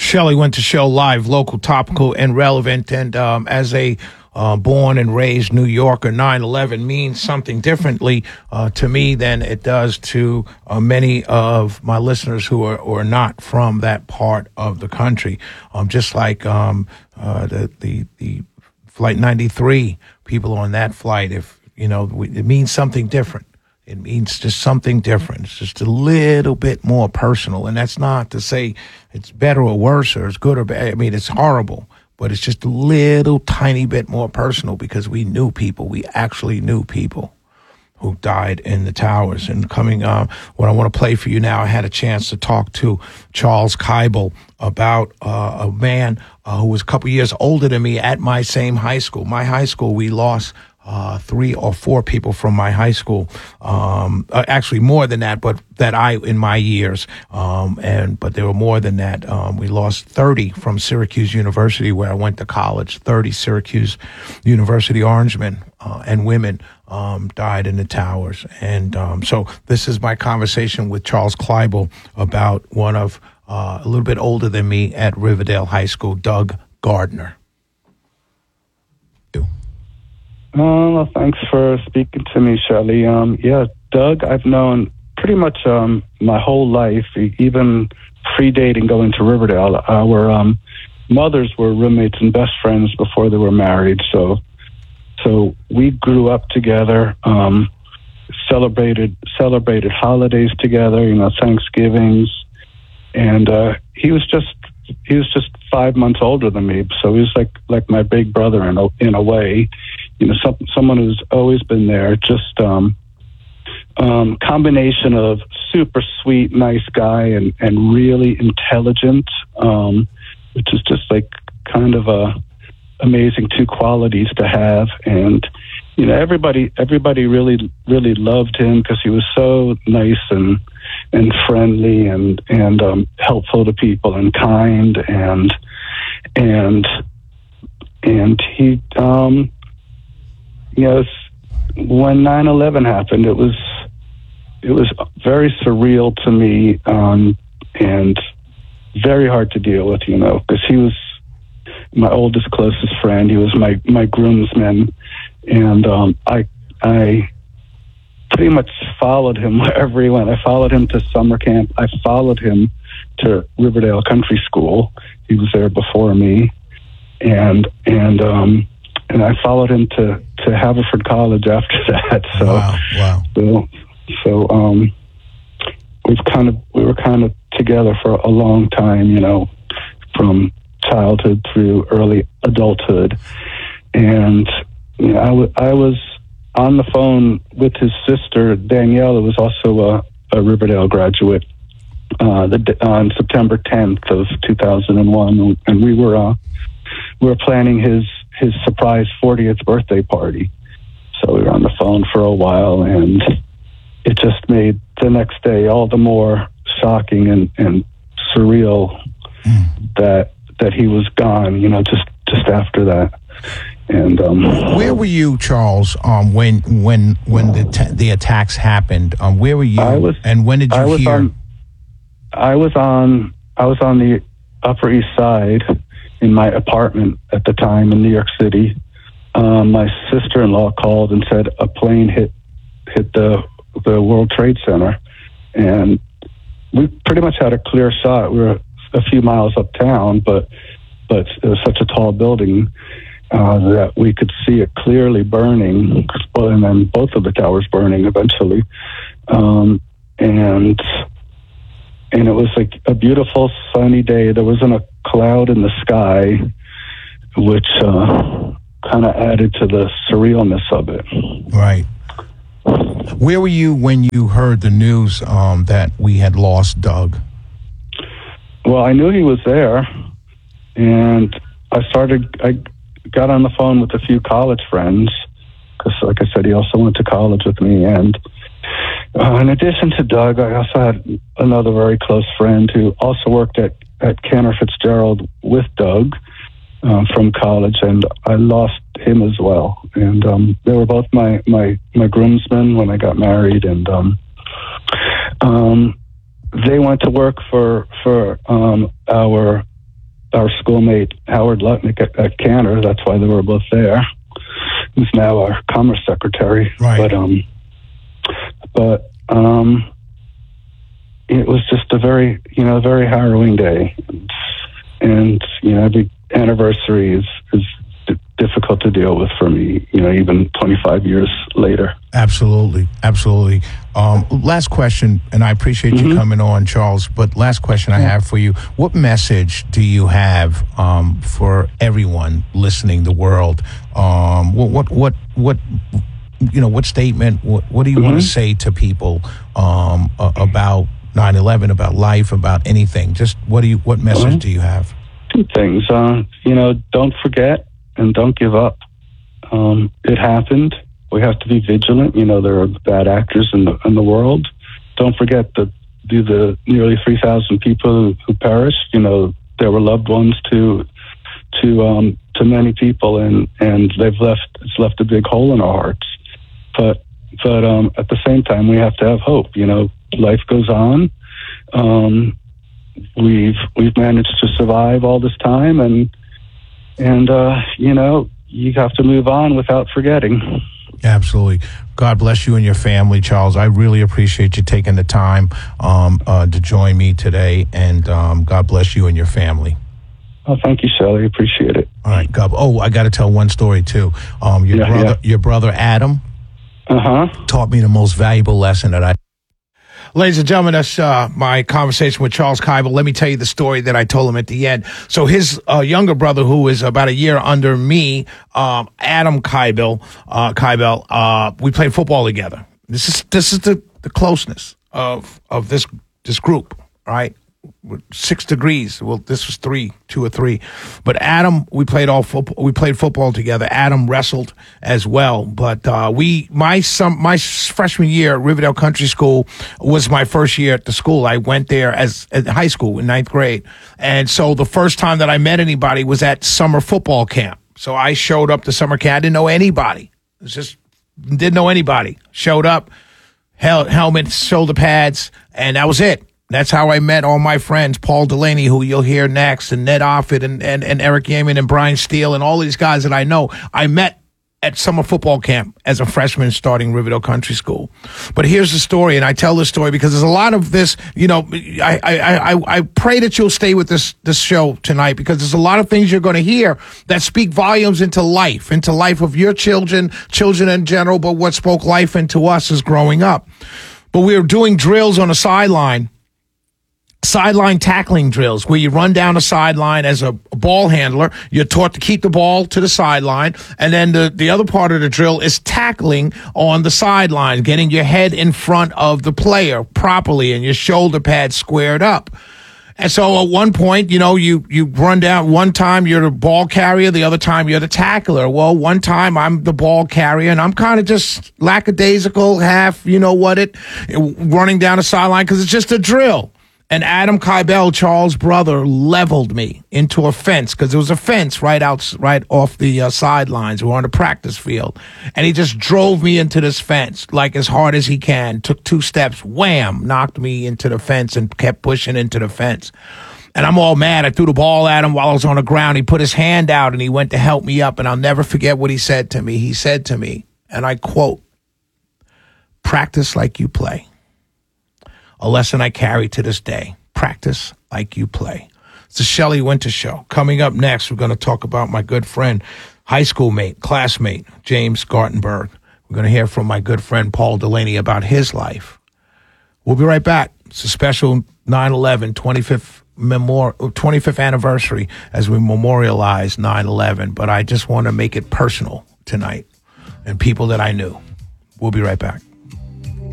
Shelley went to show live, local, topical, and relevant. And as a born and raised New Yorker, 9/11 means something differently to me than it does to many of my listeners who are not from that part of the country. Just like the Flight 93, people on that flight, if it means something different. It means just something different. It's just a little bit more personal. And that's not to say it's better or worse or it's good or bad. I mean, it's horrible, but it's just a little tiny bit more personal because we knew people. We actually knew people who died in the towers. And coming what I want to play for you now, I had a chance to talk to Charles Keibel about a man who was a couple years older than me at my same high school. My high school, we lost 3 or 4 people from my high school, actually more than that, but in my years, but there were more than that. We lost 30 from Syracuse University, where I went to college. 30 Syracuse University Orangemen and women died in the towers. And so this is my conversation with Charles Keibel about one of a little bit older than me at Riverdale High School, Doug Gardner. Well, thanks for speaking to me, Shelley. Doug, I've known pretty much my whole life, even predating going to Riverdale. Our mothers were roommates and best friends before they were married, so we grew up together, celebrated holidays together, Thanksgivings, and he was just 5 months older than me, so he was like my big brother in a way. Someone who's always been there, just combination of super sweet, nice guy and really intelligent, which is just like kind of a amazing 2 qualities to have. And, everybody really, really loved him because he was so nice and friendly and helpful to people and kind and he, when 9/11 happened, it was very surreal to me, and very hard to deal with, because he was my oldest, closest friend. He was my groomsman, and I pretty much followed him wherever he went. I followed him to summer camp. I followed him to Riverdale Country School. He was there before me, and I followed him to Haverford College after that. So, wow. So we were kind of together for a long time, from childhood through early adulthood. And I was on the phone with his sister Danielle, who was also a Riverdale graduate, on September 10th of 2001, and we were planning his surprise 40th birthday party. So we were on the phone for a while, and it just made the next day all the more shocking and surreal that he was gone, just after that. And where were you, Charles, when the attacks happened? Where were you, and when did you hear? I was on the Upper East Side in my apartment at the time in New York City. My sister-in-law called and said a plane hit the World Trade Center, and we pretty much had a clear shot. We were a few miles uptown, but it was such a tall building that we could see it clearly burning, and then both of the towers burning eventually. And it was like a beautiful sunny day. There wasn't a cloud in the sky, which kind of added to the surrealness of it. Right. Where were you when you heard the news that we had lost Doug? Well, I knew he was there, and I got on the phone with a few college friends, because, like I said, he also went to college with me. And in addition to Doug, I also had another very close friend who also worked at Cantor Fitzgerald with Doug from college, and I lost him as well. And they were both my groomsmen when I got married, and they went to work for our our schoolmate Howard Lutnick at Cantor. That's why they were both there. Who's now our Commerce Secretary. Right. But it was just a very harrowing day, and every anniversary is difficult to deal with for me, even 25 years later. Absolutely. Last question, and I appreciate you coming on, Charles, but last question I have for you. What message do you have for everyone listening, the world? What statement, what do you want to say to people about 9/11, about life, about anything? Just what message do you have? Two things. Don't forget and don't give up. It happened. We have to be vigilant. There are bad actors in the world. Don't forget the nearly 3,000 people who perished. There were loved ones to many people, and it's left a big hole in our hearts. But at the same time, we have to have hope. Life goes on. We've managed to survive all this time, and you have to move on without forgetting. Absolutely. God bless you and your family, Charles. I really appreciate you taking the time to join me today, and God bless you and your family. Oh, thank you, Shelly. Appreciate it. All right. I got to tell one story too. Your brother Adam taught me the most valuable lesson that I. Ladies and gentlemen, that's my conversation with Charles Keibel. Let me tell you the story that I told him at the end. So his younger brother, who is about a year under me, Adam Keibel, we played football together. This is the closeness of this group, right? 6 degrees. Well, this was 2 or 3. But Adam, we played football together. Adam wrestled as well. But my freshman year at Riverdale Country School was my first year at the school. I went there at high school in 9th grade. And so the first time that I met anybody was at summer football camp. So I showed up to summer camp. I didn't know anybody. Didn't know anybody. Showed up, helmet, shoulder pads, and that was it. That's how I met all my friends, Paul Delaney, who you'll hear next, and Ned Offit, and Eric Yeaman, and Brian Steele, and all these guys that I know. I met at summer football camp as a freshman starting Riverdale Country School. But here's the story, and I tell this story because there's a lot of this, I pray that you'll stay with this show tonight, because there's a lot of things you're going to hear that speak volumes into life of your children in general, but what spoke life into us as growing up. But we were doing drills on a sideline tackling drills, where you run down a sideline as a ball handler. You're taught to keep the ball to the sideline, and then the other part of the drill is tackling on the sideline, getting your head in front of the player properly and your shoulder pads squared up. And so at one point, you run down. One time you're the ball carrier, the other time you're the tackler. Well, one time I'm the ball carrier, and I'm kind of just lackadaisical, running down a sideline because it's just a drill. And Adam Keibel, Charles' brother, leveled me into a fence, because there was a fence right off the sidelines. We were on the practice field. And he just drove me into this fence like as hard as he can. Took 2 steps, wham, knocked me into the fence and kept pushing into the fence. And I'm all mad. I threw the ball at him while I was on the ground. He put his hand out and he went to help me up. And I'll never forget what he said to me. He said to me, and I quote, "Practice like you play." A lesson I carry to this day. Practice like you play. It's the Shelley Winter Show. Coming up next, we're going to talk about my good friend, high school mate, classmate, James Gartenberg. We're going to hear from my good friend, Paul Delaney, about his life. We'll be right back. It's a special 9/11 25th anniversary as we memorialize 9/11. But I just want to make it personal tonight and people that I knew. We'll be right back.